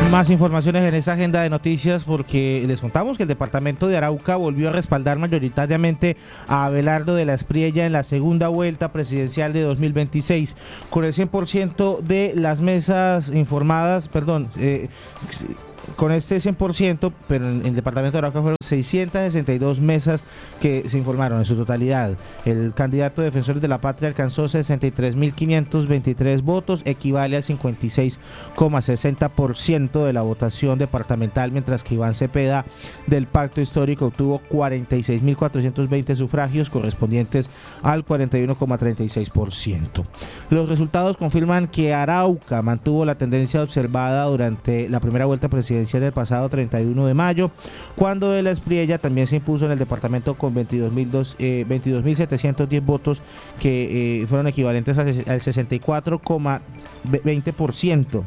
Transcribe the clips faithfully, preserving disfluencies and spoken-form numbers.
Más informaciones en esa agenda de noticias porque les contamos que el departamento de Arauca volvió a respaldar mayoritariamente a Abelardo de la Espriella en la segunda vuelta presidencial de dos mil veintiséis, con el cien por ciento de las mesas informadas, perdón, eh, con este cien por ciento, pero en el departamento de Arauca fueron seiscientas sesenta y dos mesas que se informaron en su totalidad. El candidato de Defensores de la Patria alcanzó sesenta y tres mil quinientos veintitrés votos, equivale al cincuenta y seis coma sesenta por ciento de la votación departamental, mientras que Iván Cepeda del Pacto Histórico obtuvo cuarenta y seis mil cuatrocientos veinte sufragios, correspondientes al cuarenta y uno coma treinta y seis por ciento. Los resultados confirman que Arauca mantuvo la tendencia observada durante la primera vuelta presidencial del pasado treinta y uno de mayo, cuando de la Espriella también se impuso en el departamento con veintidós mil setecientos diez votos, que eh, fueron equivalentes al sesenta y cuatro coma veinte por ciento.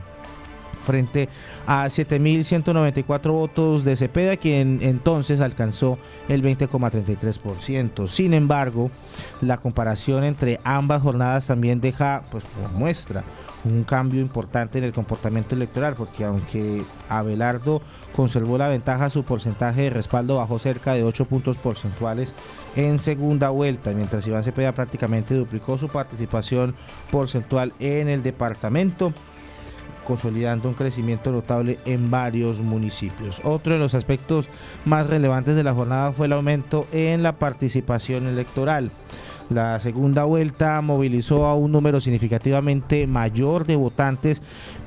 Frente a siete mil ciento noventa y cuatro votos de Cepeda, quien entonces alcanzó el veinte coma treinta y tres por ciento. Sin embargo, la comparación entre ambas jornadas también deja, pues, muestra un cambio importante en el comportamiento electoral, porque aunque Abelardo conservó la ventaja, su porcentaje de respaldo bajó cerca de ocho puntos porcentuales en segunda vuelta, mientras Iván Cepeda prácticamente duplicó su participación porcentual en el departamento, consolidando un crecimiento notable en varios municipios. Otro de los aspectos más relevantes de la jornada fue el aumento en la participación electoral. La segunda vuelta movilizó a un número significativamente mayor de votantes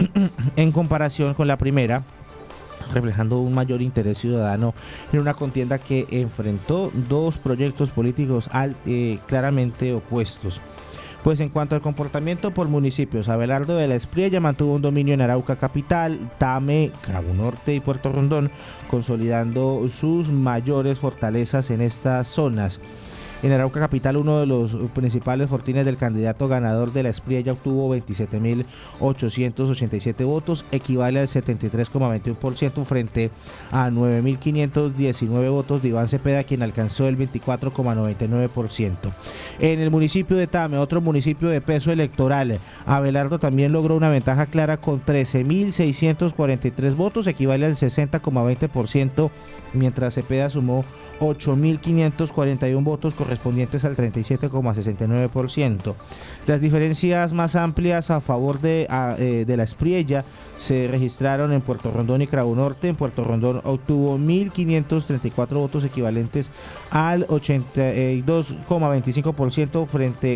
en comparación con la primera, reflejando un mayor interés ciudadano en una contienda que enfrentó dos proyectos políticos al, eh, claramente opuestos. Pues en cuanto al comportamiento por municipios, Abelardo de la Espriella mantuvo un dominio en Arauca Capital, Tame, Cabo Norte y Puerto Rondón, consolidando sus mayores fortalezas en estas zonas. En Arauca Capital, uno de los principales fortines del candidato ganador de la Espriella obtuvo veintisiete mil ochocientos ochenta y siete votos, equivale al setenta y tres coma veintiuno por ciento frente a nueve mil quinientos diecinueve votos de Iván Cepeda, quien alcanzó el veinticuatro coma noventa y nueve por ciento. En el municipio de Tame, otro municipio de peso electoral, Abelardo también logró una ventaja clara con trece mil seiscientos cuarenta y tres votos, equivale al sesenta coma veinte por ciento, mientras Cepeda sumó ocho mil quinientos cuarenta y uno votos correspondientes al treinta y siete coma sesenta y nueve por ciento. Las diferencias más amplias a favor de, a, eh, de la Espriella se registraron en Puerto Rondón y Cabo Norte. En Puerto Rondón obtuvo mil quinientos treinta y cuatro votos equivalentes al ochenta y dos coma veinticinco por ciento frente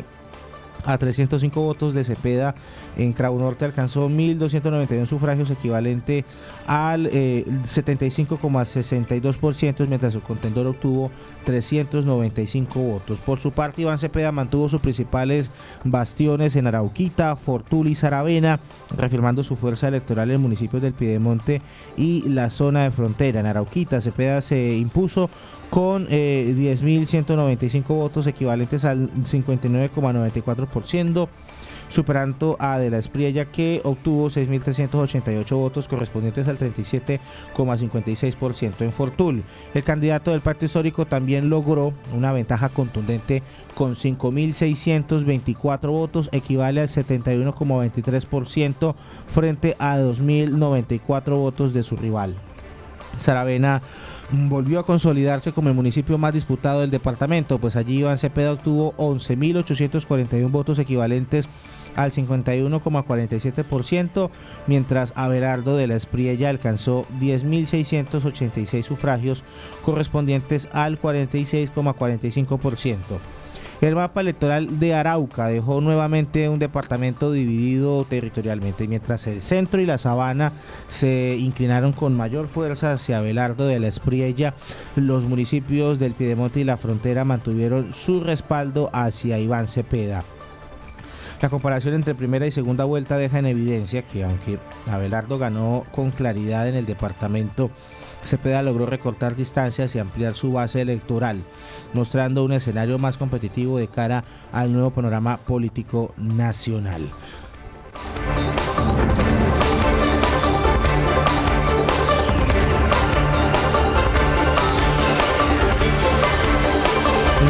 a trescientos cinco votos de Cepeda. En Cabo Norte alcanzó mil doscientos noventa y uno sufragios, equivalente al eh, setenta y cinco coma sesenta y dos por ciento, mientras su contendor obtuvo trescientos noventa y cinco votos. Por su parte, Iván Cepeda mantuvo sus principales bastiones en Arauquita, Fortul y Saravena, reafirmando su fuerza electoral en municipios del Piedemonte y la zona de frontera. En Arauquita, Cepeda se impuso con eh, diez mil ciento noventa y cinco votos, equivalentes al cincuenta y nueve coma noventa y cuatro por ciento, superando a de la Espriella, que obtuvo seis mil trescientos ochenta y ocho votos correspondientes al treinta y siete coma cincuenta y seis por ciento. En Fortul, el candidato del Pacto Histórico también logró una ventaja contundente con cinco mil seiscientos veinticuatro votos, equivale al setenta y uno coma veintitrés por ciento frente a dos mil noventa y cuatro votos de su rival. Saravena volvió a consolidarse como el municipio más disputado del departamento, pues allí Iván Cepeda obtuvo once mil ochocientos cuarenta y uno votos equivalentes al cincuenta y uno coma cuarenta y siete por ciento, mientras Abelardo de la Espriella alcanzó diez mil seiscientos ochenta y seis sufragios correspondientes al cuarenta y seis coma cuarenta y cinco por ciento. El mapa electoral de Arauca dejó nuevamente un departamento dividido territorialmente, mientras el centro y la sabana se inclinaron con mayor fuerza hacia Abelardo de la Espriella. Los municipios del Piedemonte y la frontera mantuvieron su respaldo hacia Iván Cepeda. La comparación entre primera y segunda vuelta deja en evidencia que, aunque Abelardo ganó con claridad en el departamento, Cepeda logró recortar distancias y ampliar su base electoral, mostrando un escenario más competitivo de cara al nuevo panorama político nacional. En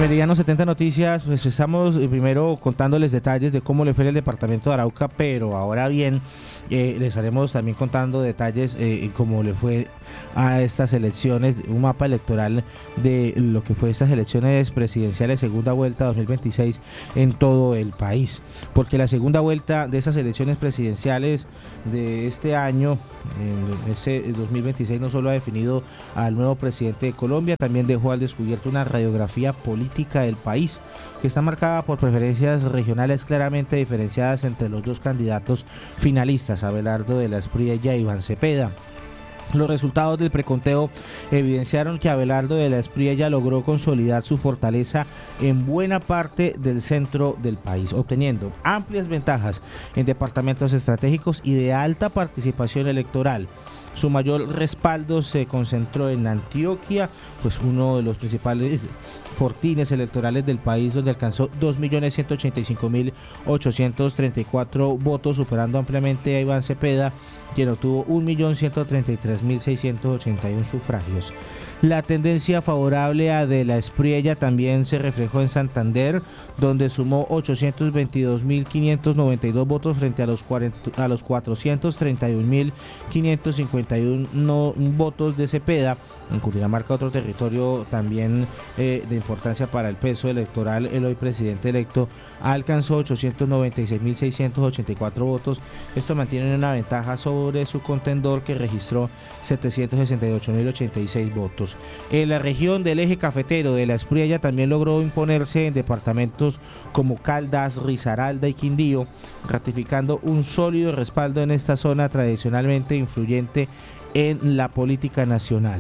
Meridiano setenta Noticias, pues estamos primero contándoles detalles de cómo le fue el departamento de Arauca, pero ahora bien, eh, les estaremos también contando detalles eh, cómo le fue a estas elecciones, un mapa electoral de lo que fue estas elecciones presidenciales segunda vuelta dos mil veintiséis en todo el país, porque la segunda vuelta de esas elecciones presidenciales de este año, en este dos mil veintiséis, no solo ha definido al nuevo presidente de Colombia, también dejó al descubierto una radiografía política del país que está marcada por preferencias regionales claramente diferenciadas entre los dos candidatos finalistas, Abelardo de la Espriella y Iván Cepeda. Los resultados del preconteo evidenciaron que Abelardo de la Espriella logró consolidar su fortaleza en buena parte del centro del país, obteniendo amplias ventajas en departamentos estratégicos y de alta participación electoral. Su mayor respaldo se concentró en Antioquia, pues uno de los principales fortines electorales del país, donde alcanzó dos millones ciento ochenta y cinco mil ochocientos treinta y cuatro votos, superando ampliamente a Iván Cepeda, quien obtuvo un millón ciento treinta y tres mil seiscientos ochenta y uno sufragios. La tendencia favorable a de la Espriella también se reflejó en Santander, donde sumó ochocientos veintidós mil quinientos noventa y dos votos frente a los, cuarenta, a los cuatrocientos treinta y un mil quinientos cincuenta y uno votos de Cepeda. En Cundinamarca, otro territorio también eh, de importancia para el peso electoral, el hoy presidente electo alcanzó ochocientos noventa y seis mil seiscientos ochenta y cuatro votos. Esto mantiene una ventaja sobre su contendor, que registró setecientos sesenta y ocho mil ochenta y seis votos. En la región del eje cafetero, de la Espriella también logró imponerse en departamentos como Caldas, Risaralda y Quindío, ratificando un sólido respaldo en esta zona tradicionalmente influyente en la política nacional.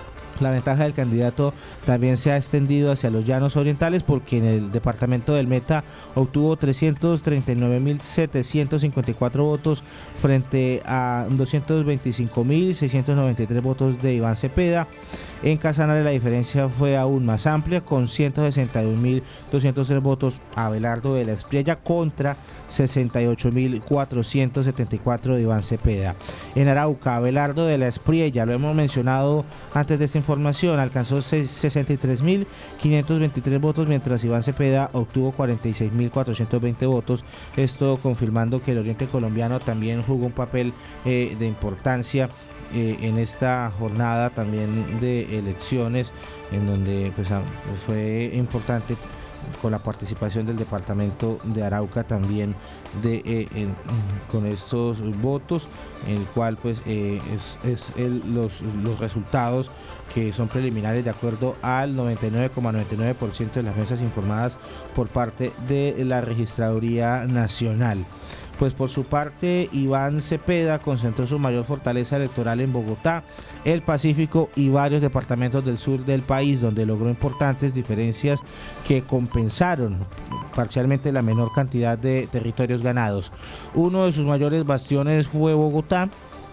La ventaja del candidato también se ha extendido hacia los llanos orientales, porque en el departamento del Meta obtuvo trescientos treinta y nueve mil setecientos cincuenta y cuatro votos frente a doscientos veinticinco mil seiscientos noventa y tres votos de Iván Cepeda. En Casanare la diferencia fue aún más amplia, con ciento sesenta y un mil doscientos tres votos Abelardo de la Espriella contra sesenta y ocho mil cuatrocientos setenta y cuatro de Iván Cepeda. En Arauca, Abelardo de la Espriella, lo hemos mencionado antes de esta información, alcanzó sesenta y tres mil quinientos veintitrés votos, mientras Iván Cepeda obtuvo cuarenta y seis mil cuatrocientos veinte votos. Esto confirmando que el oriente colombiano también jugó un papel eh, de importancia Eh, en esta jornada también de elecciones, en donde pues, fue importante con la participación del departamento de Arauca también de eh, en, con estos votos, en el cual pues eh, es, es el, los, los resultados que son preliminares de acuerdo al noventa y nueve coma noventa y nueve por ciento de las mesas informadas por parte de la Registraduría Nacional. Pues por su parte, Iván Cepeda concentró su mayor fortaleza electoral en Bogotá, el Pacífico y varios departamentos del sur del país, donde logró importantes diferencias que compensaron parcialmente la menor cantidad de territorios ganados. Uno de sus mayores bastiones fue Bogotá.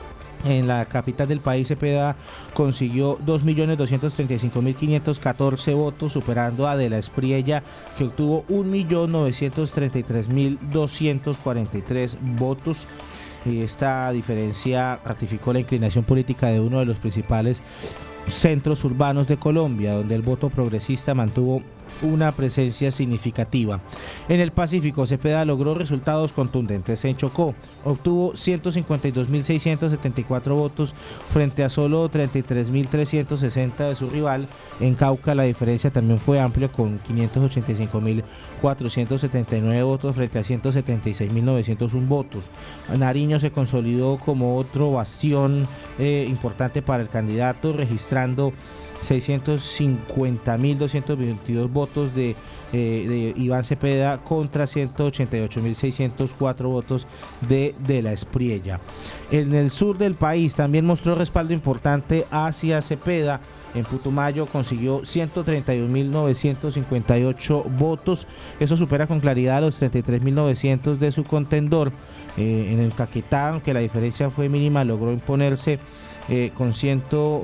En la capital del país, Cepeda consiguió dos millones doscientos treinta y cinco mil quinientos catorce votos, superando a de la Espriella, que obtuvo un millón novecientos treinta y tres mil doscientos cuarenta y tres votos. Y esta diferencia ratificó la inclinación política de uno de los principales centros urbanos de Colombia, donde el voto progresista mantuvo una presencia significativa. En el Pacífico, Cepeda logró resultados contundentes. En Chocó obtuvo ciento cincuenta y dos mil seiscientos setenta y cuatro votos frente a solo treinta y tres mil trescientos sesenta de su rival. En Cauca la diferencia también fue amplia, con quinientos ochenta y cinco mil cuatrocientos setenta y nueve votos frente a ciento setenta y seis mil novecientos uno votos. Nariño se consolidó como otro bastión eh, importante para el candidato, registrando seiscientos cincuenta mil doscientos veintidós votos de, eh, de Iván Cepeda contra ciento ochenta y ocho mil seiscientos cuatro votos de, de la Espriella. En el sur del país también mostró respaldo importante hacia Cepeda. En Putumayo consiguió ciento treinta y un mil novecientos cincuenta y ocho votos. Eso supera con claridad los treinta y tres mil novecientos de su contendor. Eh, en el Caquetá, aunque la diferencia fue mínima, logró imponerse Eh, con ciento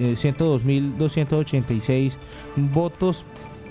dos mil doscientos ochenta y seis votos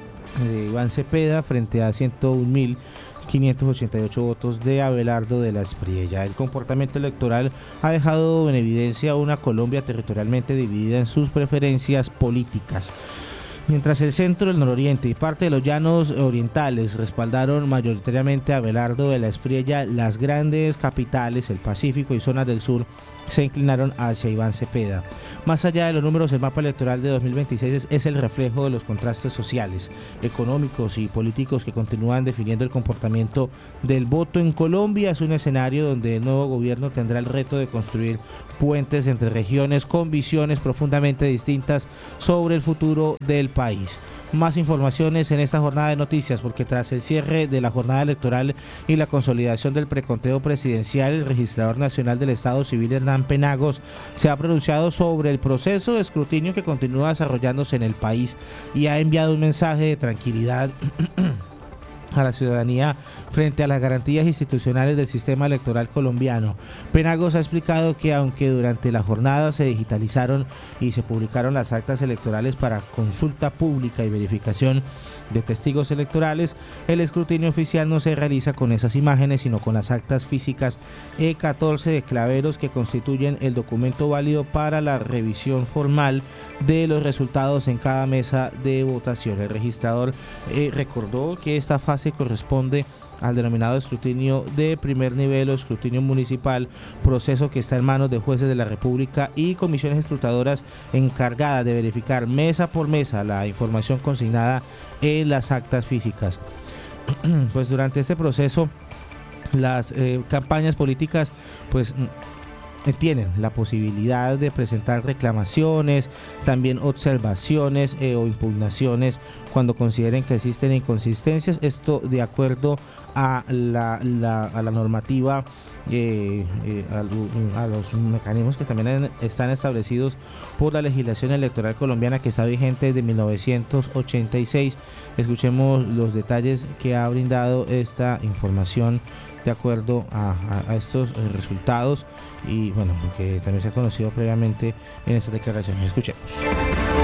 de Iván Cepeda frente a ciento un mil quinientos ochenta y ocho votos de Abelardo de la Espriella. El comportamiento electoral ha dejado en evidencia una Colombia territorialmente dividida en sus preferencias políticas. Mientras el centro, el nororiente y parte de los llanos orientales respaldaron mayoritariamente a Abelardo de la Espriella, las grandes capitales, el Pacífico y zonas del sur se inclinaron hacia Iván Cepeda. Más allá de los números, el mapa electoral de dos mil veintiséis es, es el reflejo de los contrastes sociales, económicos y políticos que continúan definiendo el comportamiento del voto en Colombia. Es un escenario donde el nuevo gobierno tendrá el reto de construir puentes entre regiones con visiones profundamente distintas sobre el futuro del país. Más informaciones en esta jornada de noticias, porque tras el cierre de la jornada electoral y la consolidación del preconteo presidencial, el registrador nacional del Estado Civil, Hernán Penagos, se ha pronunciado sobre el proceso de escrutinio que continúa desarrollándose en el país y ha enviado un mensaje de tranquilidad a la ciudadanía frente a las garantías institucionales del sistema electoral colombiano. Penagos ha explicado que aunque durante la jornada se digitalizaron y se publicaron las actas electorales para consulta pública y verificación de testigos electorales, el escrutinio oficial no se realiza con esas imágenes, sino con las actas físicas E catorce de claveros que constituyen el documento válido para la revisión formal de los resultados en cada mesa de votación. El registrador eh, recordó que esta fase corresponde al denominado escrutinio de primer nivel o escrutinio municipal, proceso que está en manos de jueces de la República y comisiones escrutadoras encargadas de verificar mesa por mesa la información consignada en las actas físicas. Pues durante este proceso las eh, campañas políticas pues tienen la posibilidad de presentar reclamaciones, también observaciones eh, o impugnaciones cuando consideren que existen inconsistencias, esto de acuerdo a la, la, a la normativa, eh, eh, a, a los mecanismos que también están establecidos por la legislación electoral colombiana, que está vigente desde mil novecientos ochenta y seis. Escuchemos los detalles que ha brindado esta información de acuerdo a, a, a estos resultados y bueno, porque también se ha conocido previamente en estas declaraciones. Escuchemos.